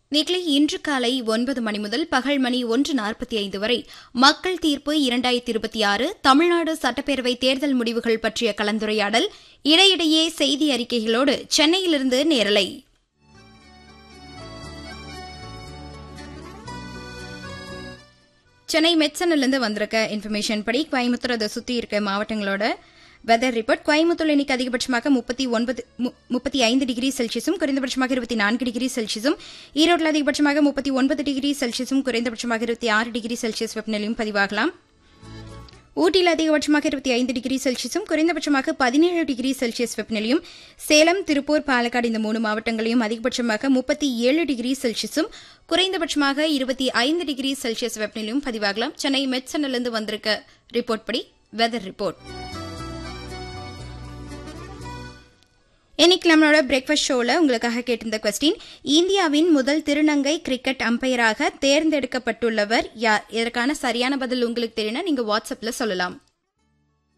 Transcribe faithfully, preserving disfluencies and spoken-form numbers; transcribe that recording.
நேற்று இன்று காலை ஒன்பது மணி முதல் பகல் மணி ஒன்று நாற்பத்தி ஐந்து வரை மக்கள் தீர்ப்பு இரண்டாயிரத்தி இருபத்தி ஆறு தமிழ்நாடு சட்டப்பேரவை தேர்தல் முடிவுகள் பற்றிய கலந்துரையாடல், இடையிடையே செய்தி அறிக்கைகளோடு சென்னையிலிருந்து நேரலை. சென்னை மெட்சனிலிருந்து வந்திருக்க இன்ஃபர்மேஷன் படி கோயம்புத்தூர் அதை சுற்றி இருக்க மாவட்டங்களோட வெதர் ரிப்போர்ட். கோயம்புத்தூர் இன்னைக்கு அதிகபட்சமாக முப்பத்தி ஒன்பது முப்பத்தி ஐந்து டிகிரி செல்சியஸும் குறைந்தபட்சமாக இருபத்தி நான்கு டிகிரி செல்சியஸும், ஈரோட்டில் அதிகபட்சமாக முப்பத்தி ஒன்பது டிகிரி செல்சியஸும் குறைந்தபட்சமாக இருபத்தி ஆறு டிகிரி செல்சியஸ் வெப்பநிலையும் பதிவாகலாம். ஊட்டியில் அதிகபட்சமாக இருபத்தி ஐந்து டிகிரி செல்சியஸும் குறைந்தபட்சமாக பதினேழு டிகிரி செல்சியஸ் வெப்பநிலையும், சேலம், திருப்பூர், பாலக்காடு இந்த மூணு மாவட்டங்களையும் அதிகபட்சமாக முப்பத்தி ஏழு டிகிரி செல்சியஸும் குறைந்தபட்சமாக இருபத்தி ஐந்து டிகிரி செல்சியஸ் வெப்பநிலையும் பதிவாகலாம். சென்னை மெட்சனிலிருந்து வந்திருக்க ரிப்போர்ட் படி வெதர் ரிப்போர்ட். இன்னைக்கு நம்மளோட பிரேக்ஃபாஸ்ட் ஷோவில் உங்களுக்காக கேட்டிருந்த கொஸ்டின், இந்தியாவின் முதல் திருநங்கை கிரிக்கெட் அம்பையராக தேர்ந்தெடுக்கப்பட்டுள்ளவர் யார்? இதற்கான சரியான பதில் உங்களுக்கு தெரியும்னா நீங்க வாட்ஸ்அப்ல சொல்லலாம்.